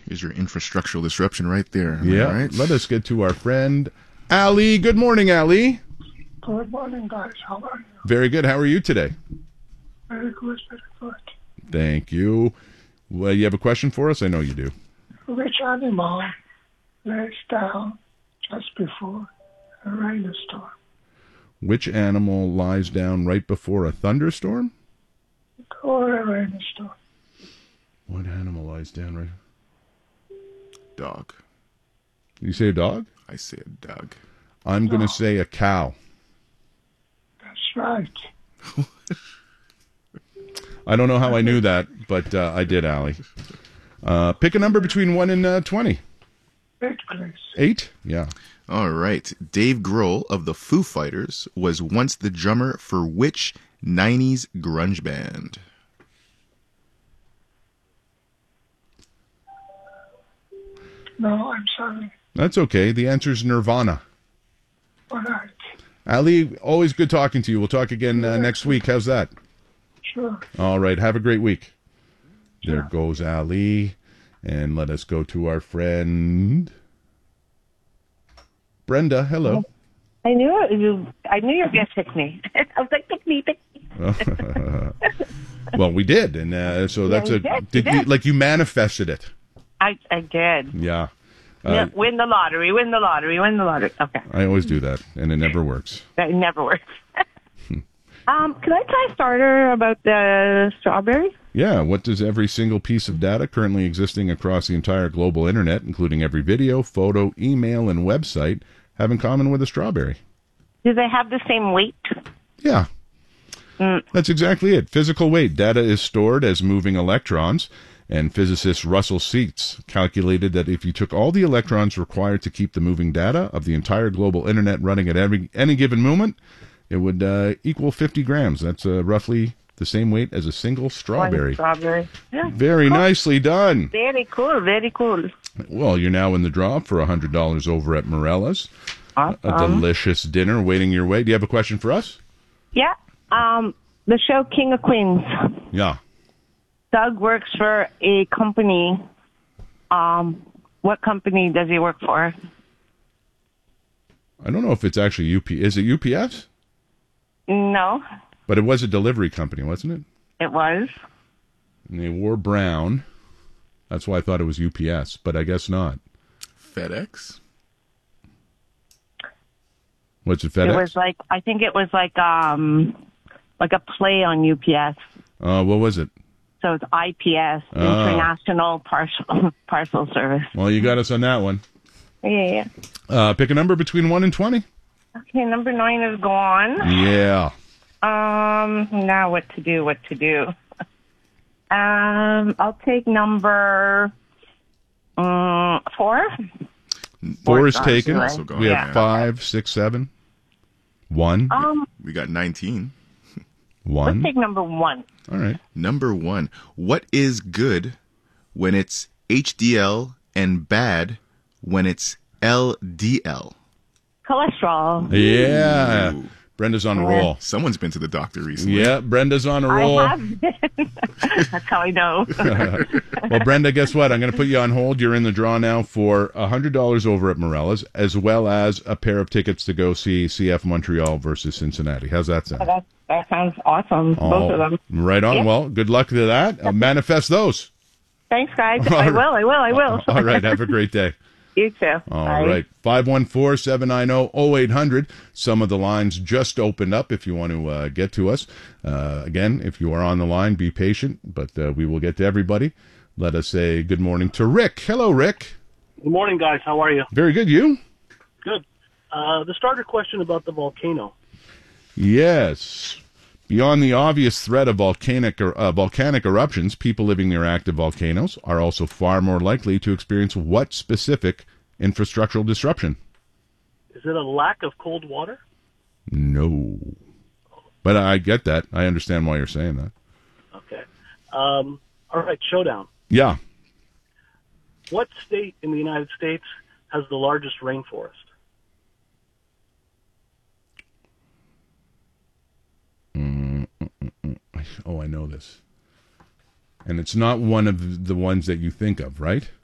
Here's your infrastructural disruption right there. Yeah. Right? Let us get to our friend Ali. Good morning, Ali. Good morning, guys. How are you? Very good. How are you today? Very good, very good. Thank you. Well, you have a question for us? I know you do. Which animal lays down just before a rainstorm? Which animal lies down right before a thunderstorm? Or a rainstorm? What animal lies down right? Dog. You say a dog? I say a dog. I'm going to say a cow. That's right. I don't know how I knew that, but I did, Ali. Pick a number between 1 and 20. 8, please. 8? Yeah. All right. Dave Grohl of the Foo Fighters was once the drummer for which 90s grunge band? No, I'm sorry. That's okay. The answer's Nirvana. All right. Ali, always good talking to you. We'll talk again next week. How's that? Sure. All right. Have a great week. Sure. There goes Ali. And let us go to our friend Brenda. Hello. I knew you were going to pick me. I was like, pick me. Well, we did, and so that's did. You manifested it? I did. Yeah. Win the lottery. Okay. I always do that, and it never works. It never works. Can I try a starter about the strawberry? Yeah. What does every single piece of data currently existing across the entire global internet, including every video, photo, email, and website, have in common with a strawberry? Do they have the same weight? Yeah. That's exactly it. Physical weight. Data is stored as moving electrons, and physicist Russell Seitz calculated that if you took all the electrons required to keep the moving data of the entire global internet running at any given moment, it would equal 50 grams. That's roughly the same weight as a single strawberry. One strawberry. Yeah. Very nicely done. Very cool. Very cool. Well, you're now in the draw for $100 over at Morella's. Awesome. A delicious dinner waiting your way. Do you have a question for us? Yeah. The show King of Queens. Yeah. Doug works for a company. What company does he work for? I don't know if it's actually Is it UPS? No. But it was a delivery company, wasn't it? It was. And they wore brown. That's why I thought it was UPS, but I guess not. FedEx? What's it, FedEx? It was I think it was like a play on UPS. What was it? So it's IPS, International Parcel Service. Well, you got us on that one. Yeah. Pick a number between 1 and 20. Okay, number 9 is gone. Yeah. Now what to do? I'll take number 4. 4 is taken. Also gone. We have 5, 6, 7. 1. We got 19. 1. Let's take number 1. All right. Number 1. What is good when it's HDL and bad when it's LDL? Cholesterol. Yeah. Ooh. Brenda's on a roll. Someone's been to the doctor recently. Yeah, Brenda's on a roll. I have been. That's how I know. Well, Brenda, guess what? I'm going to put you on hold. You're in the draw now for $100 over at Morella's, as well as a pair of tickets to go see CF Montreal versus Cincinnati. How's that sound? That sounds awesome. Both of them. Right on. Yeah. Well, good luck to that. Manifest those. Thanks, guys. I will. All right. Have a great day. You too. All right. 514-790-0800. Some of the lines just opened up if you want to get to us. Again, if you are on the line, be patient, but we will get to everybody. Let us say good morning to Rick. Hello, Rick. Good morning, guys. How are you? Very good. You? Good. The starter question about the volcano. Yes. Beyond the obvious threat of volcanic eruptions, people living near active volcanoes are also far more likely to experience what specific infrastructural disruption? Is it a lack of cold water? No. But I get that. I understand why you're saying that. Okay. All right, showdown. Yeah. What state in the United States has the largest rainforest? Oh, I know this. And it's not one of the ones that you think of, right?